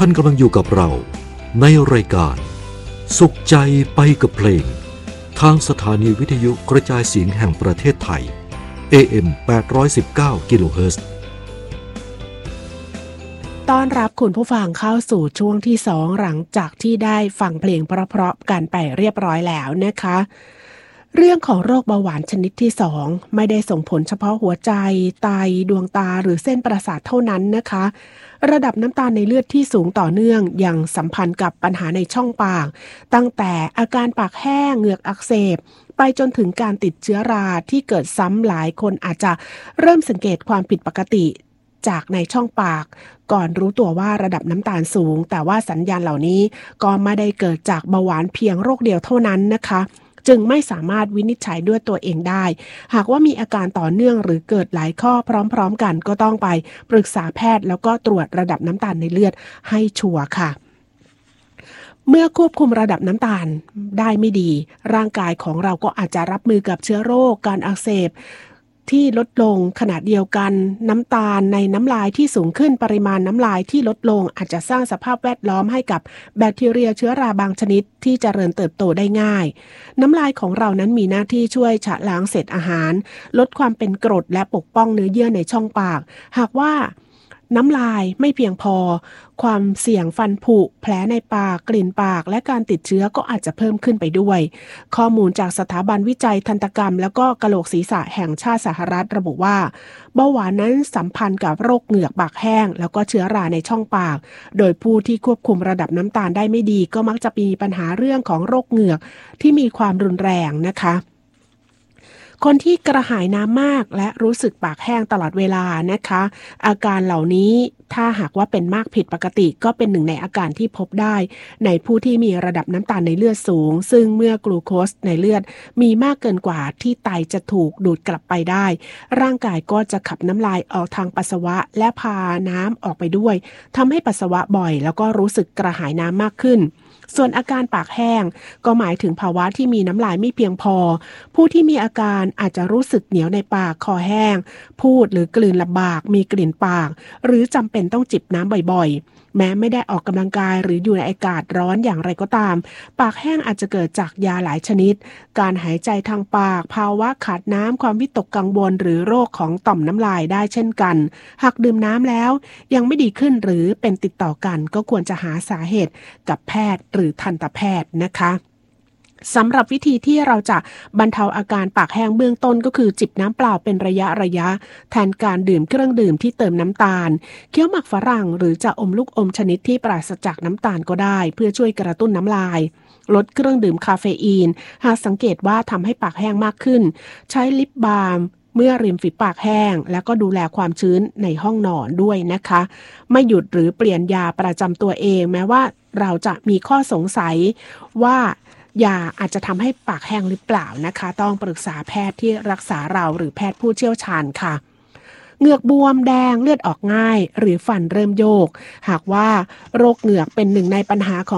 ท่านกำลังอยู่กับเราในรายการสุขใจไปกับเพลงทางสถานีวิทยุกระจายเสียงแห่งประเทศไทย AM 819 กิโลเฮิรตซ์ต้อนรับคุณผู้ฟังเข้าสู่ช่วงที่2หลังจากที่ได้ฟังเพลงเพราะๆกันไปเรียบร้อยแล้วนะคะเรื่องของโรคเบาหวานชนิดที่2ไม่ได้ส่งผลเฉพาะหัวใจไตดวงตาหรือเส้นประสาทเท่านั้นนะคะระดับน้ำตาลในเลือดที่สูงต่อเนื่องยังสัมพันธ์กับปัญหาในช่องปากตั้งแต่อาการปากแห้งเหงือกอักเสบไปจนถึงการติดเชื้อราที่เกิดซ้ำหลายคนอาจจะเริ่มสังเกตความผิดปกติจากในช่องปากก่อนรู้ตัวว่าระดับน้ำตาลสูงแต่ว่าสัญญาณเหล่านี้ก็ไม่ได้เกิดจากเบาหวานเพียงโรคเดียวเท่านั้นนะคะจึงไม่สามารถวินิจฉัยด้วยตัวเองได้หากว่ามีอาการต่อเนื่องหรือเกิดหลายข้อพร้อมๆกันก็ต้องไปปรึกษาแพทย์แล้วก็ตรวจระดับน้ำตาลในเลือดให้ชัวร์ค่ะเมื่อควบคุมระดับน้ำตาลได้ไม่ดีร่างกายของเราก็อาจจะรับมือกับเชื้อโรคการอักเสบที่ลดลงขณะเดียวกันน้ำตาลในน้ำลายที่สูงขึ้นปริมาณน้ำลายที่ลดลงอาจจะสร้างสภาพแวดล้อมให้กับแบคทีเรียเชื้อราบางชนิดที่เจริญเติบโตได้ง่ายน้ำลายของเรานั้นมีหน้าที่ช่วยชะล้างเศษอาหารลดความเป็นกรดและปกป้องเนื้อเยื่อในช่องปากหากว่าน้ำลายไม่เพียงพอความเสี่ยงฟันผุแผลในปากกลิ่นปากและการติดเชื้อก็อาจจะเพิ่มขึ้นไปด้วยข้อมูลจากสถาบันวิจัยทันตกรรมแล้วก็กะโหลกศีรษะแห่งชาติสหรัฐระบุว่าเบาหวานนั้นสัมพันธ์กับโรคเหงือกปากแห้งแล้วก็เชื้อราในช่องปากโดยผู้ที่ควบคุมระดับน้ำตาลได้ไม่ดีก็มักจะมีปัญหาเรื่องของโรคเหงือกที่มีความรุนแรงนะคะคนที่กระหายน้ำมากและรู้สึกปากแห้งตลอดเวลานะคะอาการเหล่านี้ถ้าหากว่าเป็นมากผิดปกติก็เป็นหนึ่งในอาการที่พบได้ในผู้ที่มีระดับน้ำตาลในเลือดสูงซึ่งเมื่อกลูโคสในเลือดมีมากเกินกว่าที่ไตจะถูกดูดกลับไปได้ร่างกายก็จะขับน้ำลายออกทางปัสสาวะและพาน้ำออกไปด้วยทำให้ปัสสาวะบ่อยแล้วก็รู้สึกกระหายน้ำมากขึ้นส่วนอาการปากแห้งก็หมายถึงภาวะที่มีน้ำลายไม่เพียงพอผู้ที่มีอาการอาจจะรู้สึกเหนียวในปากคอแห้งพูดหรือกลืนลำบากมีกลิ่นปากหรือจำเป็นต้องจิบน้ำบ่อยๆแม้ไม่ได้ออกกำลังกายหรืออยู่ในอากาศร้อนอย่างไรก็ตามปากแห้งอาจจะเกิดจากยาหลายชนิดการหายใจทางปากภาวะขาดน้ำความวิตกกังวลหรือโรคของต่อมน้ำลายได้เช่นกันหากดื่มน้ำแล้วยังไม่ดีขึ้นหรือเป็นติดต่อกันก็ควรจะหาสาเหตุกับแพทย์หรือทันตแพทย์นะคะสำหรับวิธีที่เราจะบรรเทาอาการปากแห้งเบื้องต้นก็คือจิบน้ำเปล่าเป็นระยะแทนการดื่มเครื่องดื่มที่เติมน้ำตาลเคี้ยวหมากฝรั่งหรือจะอมลูกอมชนิดที่ปราศจากน้ำตาลก็ได้เพื่อช่วยกระตุ้นน้ำลายลดเครื่องดื่มคาเฟอีนหากสังเกตว่าทำให้ปากแห้งมากขึ้นใช้ลิปบาล์มเมื่อริมฝีปากแห้งแล้วก็ดูแลความชื้นในห้องนอนด้วยนะคะไม่หยุดหรือเปลี่ยนยาประจำตัวเองแม้ว่าเราจะมีข้อสงสัยว่ายาอาจจะทำให้ปากแห้งหรือเปล่านะคะต้องปรึกษาแพทย์ที่รักษาเราหรือแพทย์ผู้เชี่ยวชาญค่ะเหงือกบวมแดงเลือดออกง่ายหรือฟันเริ่มโยกหากว่าโรคเหงือกเป็นหนึ่งในปัญหาของ